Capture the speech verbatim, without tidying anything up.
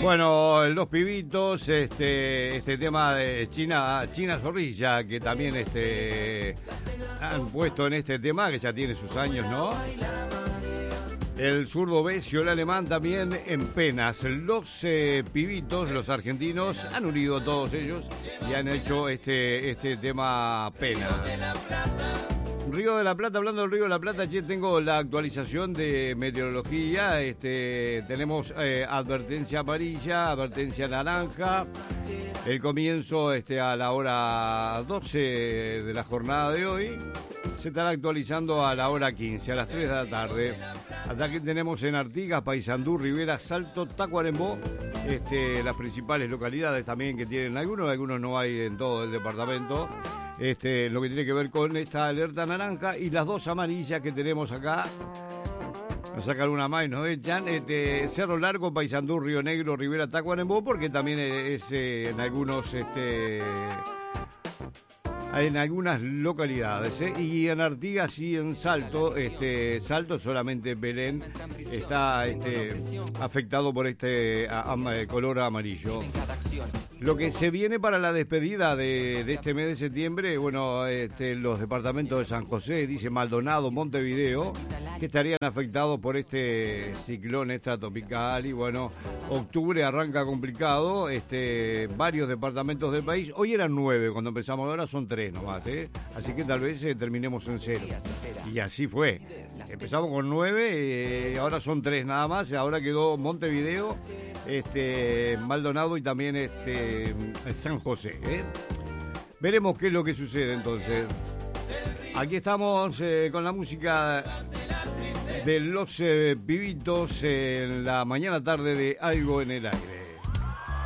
Bueno, los pibitos, este, este tema de China, China Zorrilla, que también este, han puesto en este tema, que ya tiene sus años, ¿no? El zurdo Besio, el alemán también en penas. Los eh, pibitos, los argentinos, han unido todos ellos y han hecho este, este tema Pena. Río de la Plata, hablando del Río de la Plata, ya tengo la actualización de meteorología. Este, tenemos eh, advertencia amarilla, advertencia naranja. El comienzo este, a la hora doce de la jornada de hoy. Se estará actualizando a la hora quince, a las tres de la tarde. Hasta aquí tenemos en Artigas, Paysandú, Rivera, Salto, Tacuarembó, este, las principales localidades también que tienen algunos, algunos no hay en todo el departamento. Este, lo que tiene que ver con esta alerta naranja y las dos amarillas que tenemos acá. Nos sacan una más y nos echan. Este, Cerro Largo, Paysandú, Río Negro, Rivera, Tacuarembó, porque también es eh, en algunos... Este, en algunas localidades, ¿eh? Y en Artigas y en Salto, este Salto solamente Belén está este, afectado por este a, a, color amarillo. Lo que se viene para la despedida de, de este mes de septiembre, bueno, este, los departamentos de San José, dice Maldonado, Montevideo, que estarían afectados por este ciclón extratropical. Y bueno, octubre arranca complicado, este, varios departamentos del país. Hoy eran nueve, cuando empezamos, ahora son tres nomás, ¿eh? Así que tal vez eh, terminemos en cero. Y así fue. Empezamos con nueve, eh, ahora son tres nada más. Ahora quedó Montevideo, este, Maldonado y también este, San José, ¿eh? Veremos qué es lo que sucede entonces. Aquí estamos eh, con la música de los eh, pibitos en la mañana tarde de Algo en el Aire.